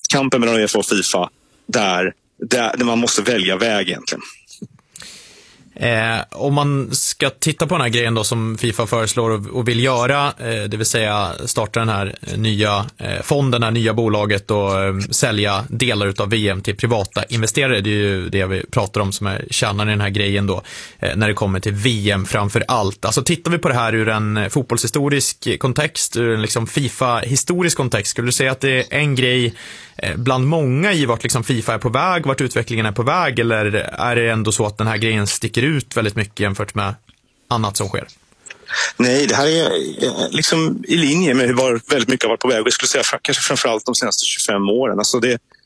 kampen mellan UEFA och FIFA där man måste välja väg egentligen. Om man ska titta på den här grejen då som FIFA föreslår och vill göra, det vill säga starta den här nya fonden, det här nya bolaget och sälja delar utav VM till privata investerare, det är ju det vi pratar om som är kärnan i den här grejen då, när det kommer till VM framför allt. Alltså tittar vi på det här ur en fotbollshistorisk kontext, ur en liksom FIFA-historisk kontext, skulle du säga att det är en grej bland många i vart liksom FIFA är på väg, vart utvecklingen är på väg, eller är det ändå så att den här grejen sticker ut väldigt mycket jämfört med annat som sker? Nej, det här är liksom i linje med hur väldigt mycket har varit på väg. Jag skulle säga kanske framförallt de senaste 25 åren. Alltså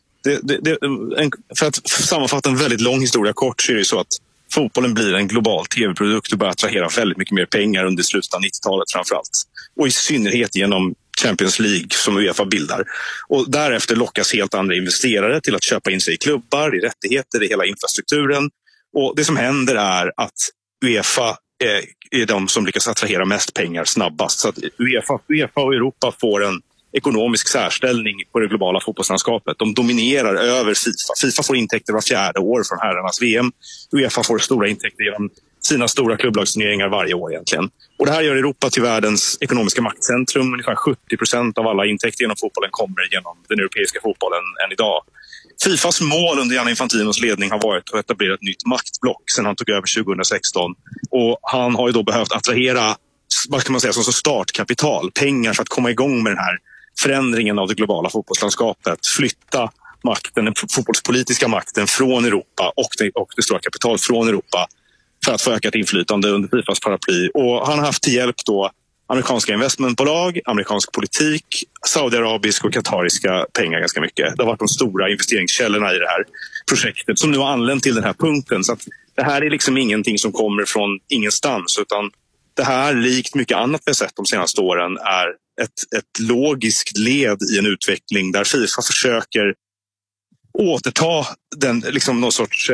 för att sammanfatta en väldigt lång historia kort, så är det så att fotbollen blir en global tv-produkt och börjar attrahera väldigt mycket mer pengar under slutet av 90-talet framförallt. Och i synnerhet genom Champions League som UEFA bildar. Och därefter lockas helt andra investerare till att köpa in sig i klubbar, i rättigheter, i hela infrastrukturen. Och det som händer är att UEFA är de som lyckas attrahera mest pengar snabbast. Så att UEFA och Europa får en ekonomisk särställning på det globala fotbollslandskapet. De dominerar över FIFA. FIFA får intäkter var 4:e år från herrarnas VM. UEFA får stora intäkter genom sina stora klubblagsturneringar varje år egentligen. Och det här gör Europa till världens ekonomiska maktcentrum. Ungefär 70% av alla intäkter genom fotbollen kommer genom den europeiska fotbollen än idag. FIFAs mål under Gianni Infantinos ledning har varit att etablera ett nytt maktblock sedan han tog över 2016. Och han har ju då behövt attrahera, vad ska man säga, som startkapital, pengar för att komma igång med den här förändringen av det globala fotbollslandskapet. Flytta makten, den fotbollspolitiska makten från Europa och det stora kapital från Europa för att få ökat inflytande under FIFAs paraply. Och han har haft till hjälp då amerikanska investmentbolag, amerikansk politik, saudiarabisk och katariska pengar ganska mycket. Det har varit de stora investeringskällorna i det här projektet som nu har anlänt till den här punkten. Så att det här är liksom ingenting som kommer från ingenstans, utan det här, likt mycket annat vi har sett de senaste åren, är ett logiskt led i en utveckling där FIFA försöker återta någon sorts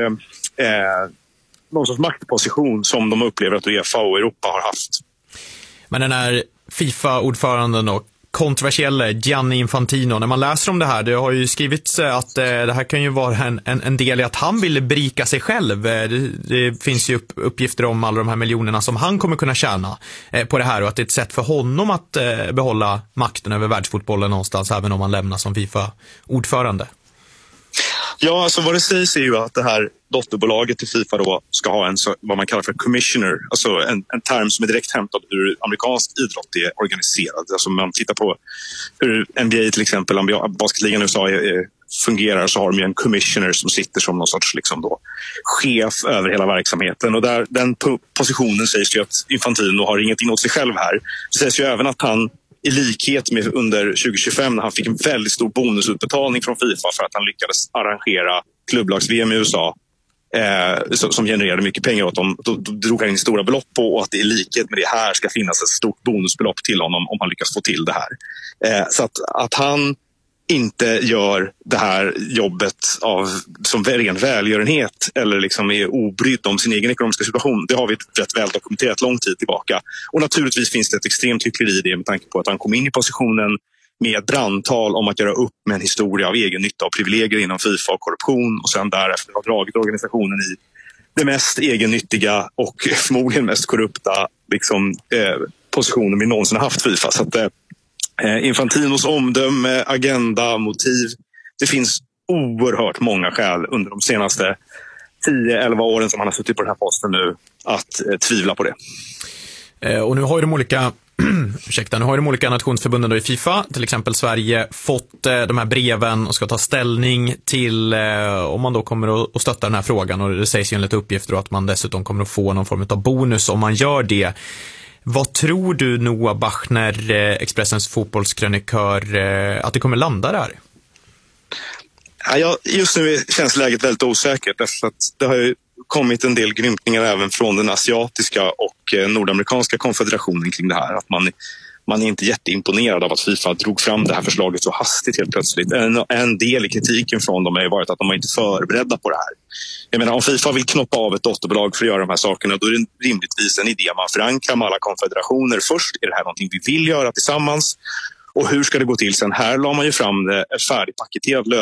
maktposition som de upplever att UEFA och Europa har haft. Men den här FIFA-ordföranden och kontroversiella Gianni Infantino, när man läser om det här, det har ju skrivits att det här kan ju vara en del i att han vill berika sig själv. Det finns ju uppgifter om alla de här miljonerna som han kommer kunna tjäna på det här, och att det är ett sätt för honom att behålla makten över världsfotbollen någonstans, även om han lämnar som FIFA-ordförande. Ja, alltså vad det sägs är ju att det här dotterbolaget till FIFA då ska ha vad man kallar för commissioner, alltså en term som är direkt hämtad ur amerikansk idrott är organiserad. Alltså man tittar på hur NBA till exempel, basketligan i USA fungerar, så har de ju en commissioner som sitter som någon sorts liksom då chef över hela verksamheten, och den positionen sägs ju att Infantino har ingenting åt sig själv här. Det sägs ju även att han, i likhet med under 2025 när han fick en väldigt stor bonusutbetalning från FIFA för att han lyckades arrangera klubblags-VM i USA som genererade mycket pengar åt dem, då drog han in stora belopp på, och att det i likhet med det här ska finnas ett stort bonusbelopp till honom om han lyckas få till det här. Så att han inte gör det här jobbet som ren välgörenhet eller liksom är obrydd om sin egen ekonomiska situation, det har vi rätt väl dokumenterat lång tid tillbaka. Och naturligtvis finns det ett extremt hyckleri i det, med tanke på att han kom in i positionen med ett brandtal om att göra upp med en historia av egen nytta och privilegier inom FIFA och korruption, och sen därefter har dragit organisationen i det mest egennyttiga och förmodligen mest korrupta positionen vi någonsin har haft FIFA. Så att Infantinos omdöme, agenda, motiv, det finns oerhört många skäl under de senaste 10-11 åren som han har suttit på den här posten nu att tvivla på det. Och nu har ju de olika nationsförbunden då i FIFA, till exempel Sverige, fått de här breven och ska ta ställning till om man då kommer att stötta den här frågan, och det sägs ju enligt uppgifter att man dessutom kommer att få någon form av bonus om man gör det. Vad tror du, Noah Bachner, Expressens fotbollskrönikör, att det kommer landa där? Ja, just nu känns läget väldigt osäkert, eftersom att det har ju kommit en del grymtningar även från den asiatiska och nordamerikanska konfederationen kring det här. Att man är inte jätteimponerad av att FIFA drog fram det här förslaget så hastigt helt plötsligt. En del i kritiken från dem har ju varit att de var inte förberedda på det här. Jag menar, om FIFA vill knoppa av ett dotterbolag för att göra de här sakerna, då är det rimligtvis en idé man förankrar med alla konfederationer först. Är det här någonting vi vill göra tillsammans? Och hur ska det gå till sen? Här la man ju fram ett färdigpaketerat